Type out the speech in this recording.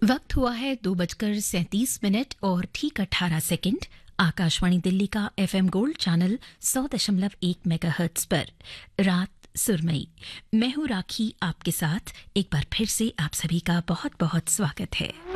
वक्त हुआ है 2:37 और ठीक 18 सेकंड। आकाशवाणी दिल्ली का एफएम गोल्ड चैनल 100.1 मेगाहर्ट्ज पर रात सुरमई। मैं हूं राखी, आपके साथ एक बार फिर से आप सभी का बहुत बहुत स्वागत है।